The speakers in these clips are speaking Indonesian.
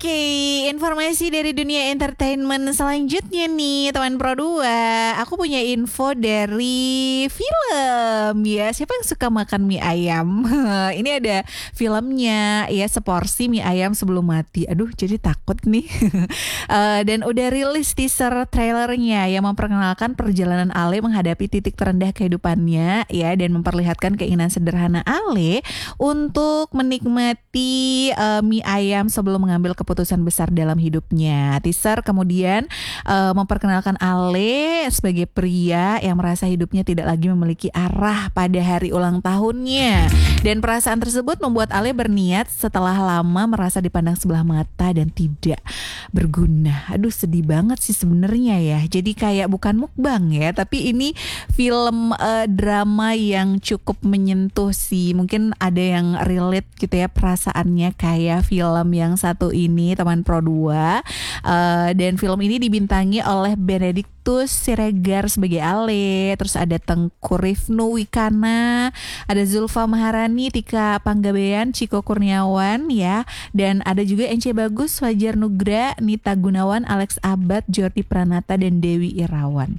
Oke, informasi dari dunia entertainment selanjutnya nih, teman Pro 2. Aku punya info dari film ya. Siapa yang suka makan mie ayam? Ini ada filmnya ya, Seporsi Mie Ayam Sebelum Mati. Aduh, jadi takut nih. Dan udah rilis teaser trailernya yang memperkenalkan perjalanan Ale menghadapi titik terendah kehidupannya ya, dan memperlihatkan keinginan sederhana Ale untuk menikmati mie ayam sebelum mengambil keputusan besar dalam hidupnya. Teaser kemudian memperkenalkan Ale sebagai pria yang merasa hidupnya tidak lagi memiliki arah pada hari ulang tahunnya. Dan perasaan tersebut membuat Ale berniat setelah lama merasa dipandang sebelah mata dan tidak berguna. Aduh, sedih banget sih sebenarnya ya. Jadi kayak bukan mukbang ya, tapi ini film drama yang cukup menyentuh sih. Mungkin ada yang relate gitu ya perasaannya kayak film yang satu ini, teman Pro 2. Dan film ini dibintangi oleh Benedictus Siregar sebagai Ale, terus ada Tengku Rifnu Wikana, ada Zulfa Maharani, Tika Panggabean, Ciko Kurniawan ya, dan ada juga Ence Bagus, Fajar Nugra, Nita Gunawan, Alex Abad, Jordi Pranata, dan Dewi Irawan.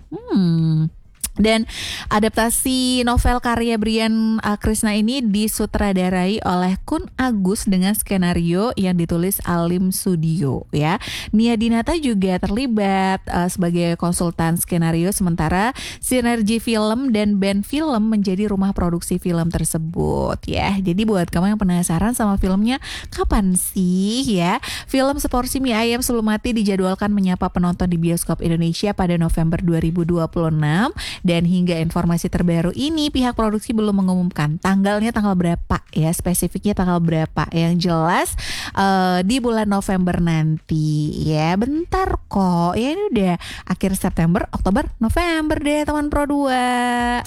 Dan adaptasi novel karya Brian Krishna ini disutradarai oleh Kun Agus dengan skenario yang ditulis Alim Studio ya. Nia Dinata juga terlibat sebagai konsultan skenario, sementara Sinergi Film dan Band Film menjadi rumah produksi film tersebut ya. Jadi buat kamu yang penasaran sama filmnya, kapan sih ya? Film Seporsi Mie Ayam Sebelum Mati dijadwalkan menyapa penonton di bioskop Indonesia pada November 2026. Dan hingga informasi terbaru ini pihak produksi belum mengumumkan tanggalnya tanggal berapa ya, spesifiknya tanggal berapa. Yang jelas di bulan November nanti ya, bentar kok ya, ini udah akhir September, Oktober, November deh teman Pro 2.